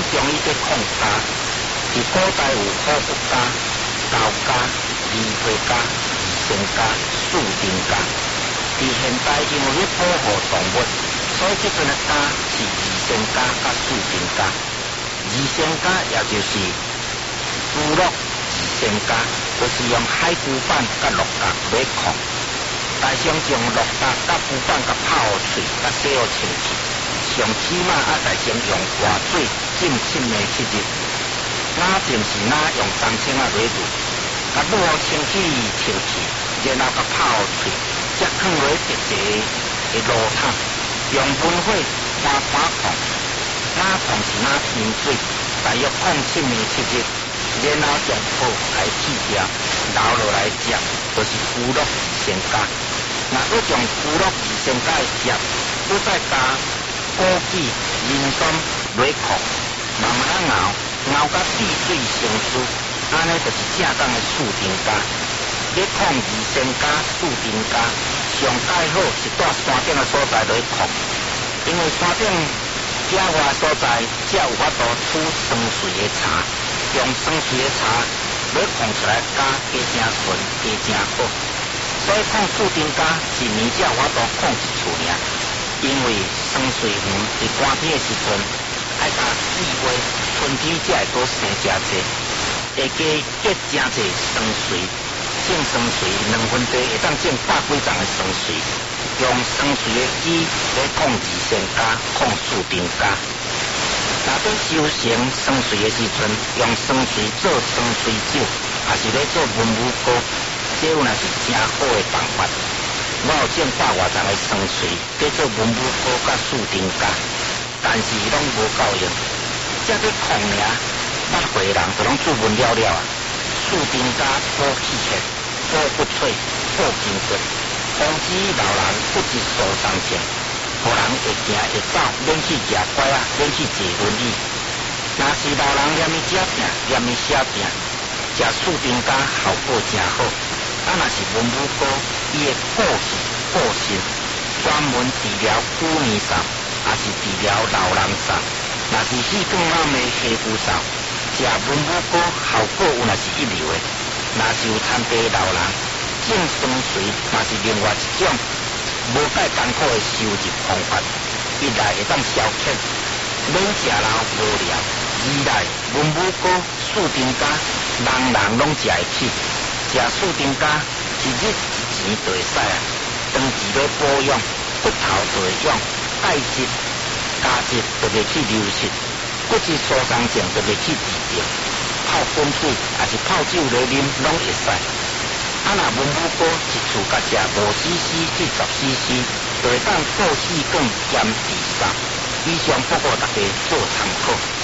中医的控家，伫古代有好福家、道家、离会家、医生家、树丁家。伫现代因为要保护动物，所以即阵的家是医生家甲树丁家。医生家也就是猪肉医生家，就是用海龟板甲鹿角来控。大象将鹿角甲龟板甲泡好脆，甲洗好清气。上起码再先用热水浸7暝7日，哪浸是哪用冬青来煮，甲卤好清气清气，然后甲泡好脆，才放落特制的炉汤，用温火慢慢控，哪控是哪添水，大约控7暝7日，然后将泡来去掉，留落来食，就是猪肉医生家。若要将猪肉医生家的汁，要再加枸杞、人参来控，慢慢熬到滴水成珠，安尼就是正当的树丁家。要控医生家、树丁家，上介好是在山顶的所在来控，因为山顶野外所在才有法度取酸水的茶，用酸水的茶来控出来加真纯、加真好。所以控树丁家一年才有法度控一次尔。因为酸水鱼伫寒天的时阵，爱甲气化，春天才会搁生真济，会加结真济酸水。种酸水2分地会当种100几丛的酸水，用酸水的机来控医生家、控树丁家。若要修成酸水的时阵，用酸水做酸水酒，也是咧做文武膏，这有若是真好的办法。我有种100外丛的酸水，叫做文武膏甲树丁家，但是拢无够用，只要控尔，捌会人就拢注文了了啊。树丁家补气血、补骨髓、补筋骨，防止老人不治受伤症，互人会行会走，免去骑拐啊，免去坐轮椅。若是老人嫌伊脚疼、嫌伊写病，食树丁家效果真好。若是文武膏，伊会补气补肾，专门治疗久年嗽，也是治疗老人嗽。若是细更暗的皮肤嗽，食文武膏效果有若是一流的。若是有参病老人，种酸水嘛是另外一种无介艰苦的收入方法。一来会当消遣，免食老无聊；二来文武膏、树丁家，人人拢食会起。食树丁家一日1钱就会使啊，长期要保养，骨头就会养，钙质、钾质就袂去流失，骨质疏松症就袂去治病。泡滚水也是泡酒来啉拢会使。若文武膏一次甲食5cc至10cc，就会当补气管、减肥瘦。以上报告大家做参考。